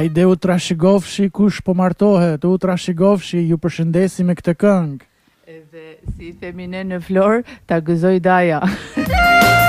Hajde u trashëgofshi kush po martohet, u trashëgofshi, ju përshëndesi me këtë këngë. Edhe si femine në Flor, ta gëzoj Daja.